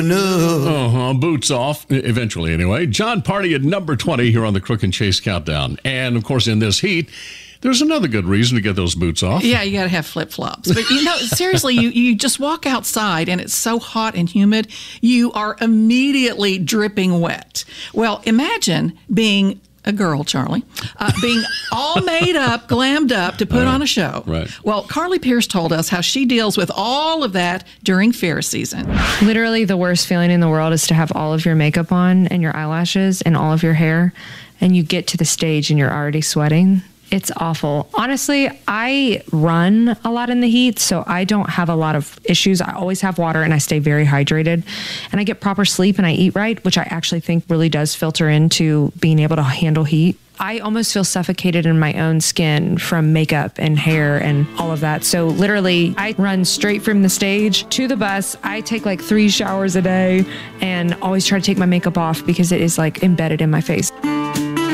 Boots off, eventually anyway. John Party at number 20 here on the Crook and Chase Countdown. And, of course, in this heat, there's another good reason to get those boots off. Yeah, you got to have flip-flops. But, seriously, you just walk outside and it's so hot and humid, you are immediately dripping wet. Well, imagine being a girl, Charlie, being all made up, glammed up to put on a show. Right. Well, Carly Pierce told us how she deals with all of that during fair season. Literally the worst feeling in the world is to have all of your makeup on and your eyelashes and all of your hair, and you get to the stage and you're already sweating. It's awful. Honestly, I run a lot in the heat, so I don't have a lot of issues. I always have water and I stay very hydrated, and I get proper sleep and I eat right, which I actually think really does filter into being able to handle heat. I almost feel suffocated in my own skin from makeup and hair and all of that. So literally, I run straight from the stage to the bus. I take like 3 showers a day and always try to take my makeup off because it is like embedded in my face.